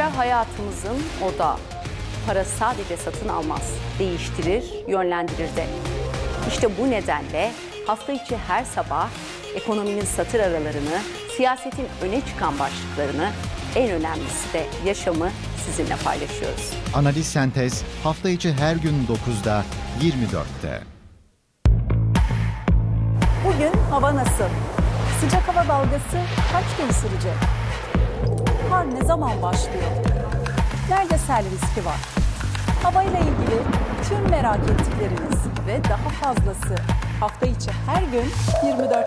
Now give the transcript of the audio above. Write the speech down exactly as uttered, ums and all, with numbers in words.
Para hayatımızın odağı. Para sadece satın almaz, değiştirir, yönlendirir de. İşte bu nedenle hafta içi her sabah ekonominin satır aralarını, siyasetin öne çıkan başlıklarını, en önemlisi de yaşamı sizinle paylaşıyoruz. Analiz Sentez hafta içi her gün dokuzda, yirmi dörtte. Bugün hava nasıl? Sıcak hava dalgası kaç gün sürecek? Kar ne zaman başlıyor? Nerede sel riski var? Havayla ilgili tüm merak ettikleriniz ve daha fazlası hafta içi her gün yirmi dörtte.